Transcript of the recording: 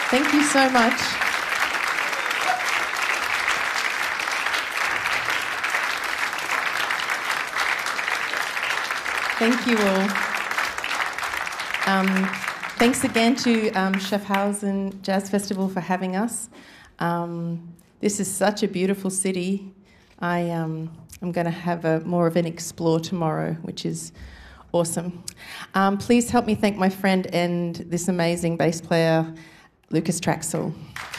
Thank you so much. Thank you all. Thanks again to Schaffhausen Jazz Festival for having us. This is such a beautiful city. I'm going to have more of an explore tomorrow, which is awesome. Please help me thank my friend and this amazing bass player, Lucas Traxel.